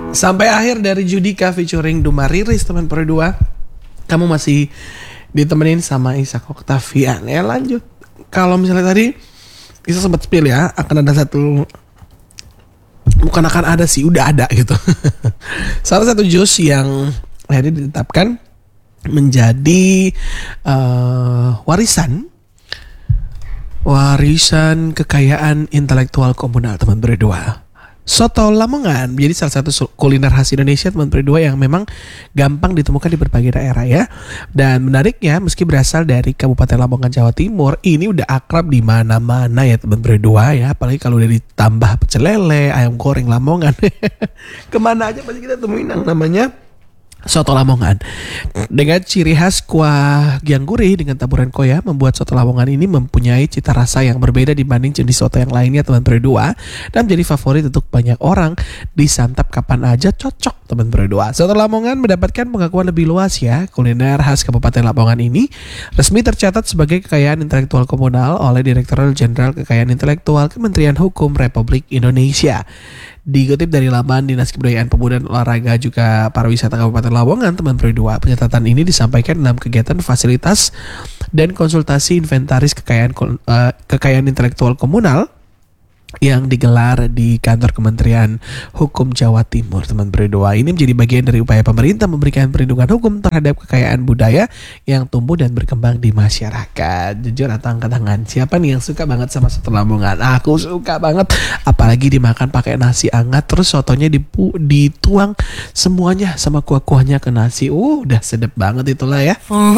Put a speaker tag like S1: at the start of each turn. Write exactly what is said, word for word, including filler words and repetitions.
S1: Sampai akhir dari Judika featuring Duma Riris teman Pro dua. Kamu masih ditemenin sama Ishak Octavian. Ya lanjut. Kalau misalnya tadi Isa sempat spill ya, akan ada satu, bukan akan ada sih, udah ada gitu. Salah satu jus yang akhirnya ditetapkan menjadi uh, warisan warisan kekayaan intelektual komunal teman berdua. Soto Lamongan menjadi salah satu kuliner khas Indonesia teman berdua yang memang gampang ditemukan di berbagai daerah ya. Dan menariknya meski berasal dari Kabupaten Lamongan Jawa Timur, ini udah akrab di mana-mana ya teman berdua ya. Apalagi kalau udah ditambah pecel lele, ayam goreng Lamongan. Kemana aja pasti kita temuin yang namanya Soto Lamongan. Dengan ciri khas kuah yang gurih dengan taburan koya, membuat Soto Lamongan ini mempunyai cita rasa yang berbeda dibanding jenis soto yang lainnya teman berdua, dan menjadi favorit untuk banyak orang. Disantap kapan aja cocok teman berdua. Soto Lamongan mendapatkan pengakuan lebih luas ya. Kuliner khas Kabupaten Lamongan ini resmi tercatat sebagai kekayaan intelektual komunal oleh Direktorat Jenderal Kekayaan Intelektual Kementerian Hukum Republik Indonesia. Dikutip dari laman Dinas Kebudayaan Pemuda dan Olahraga juga Pariwisata Kabupaten Lamongan teman berdua, pencatatan ini disampaikan dalam kegiatan fasilitas dan konsultasi inventaris kekayaan uh, kekayaan intelektual komunal yang digelar di kantor Kementerian Hukum Jawa Timur teman berdua. Ini menjadi bagian dari upaya pemerintah memberikan perlindungan hukum terhadap kekayaan budaya yang tumbuh dan berkembang di masyarakat. Jujur atau angkat tangan, siapa nih yang suka banget sama soto Lamongan? Aku suka banget, apalagi dimakan pakai nasi hangat, terus sotonya dipu, dituang semuanya sama kuah-kuahnya ke nasi. Uh, udah sedap banget itulah ya.